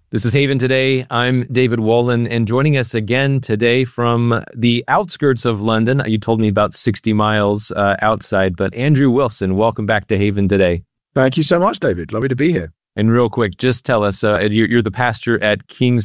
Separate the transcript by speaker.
Speaker 1: This is Haven Today. I'm David Wolin, and joining us again today from the outskirts of London. You told me about 60 miles outside, but Andrew Wilson, welcome back to Haven Today.
Speaker 2: Thank you so much, David. Lovely to be here.
Speaker 1: And real quick, just tell us, you're the pastor at King's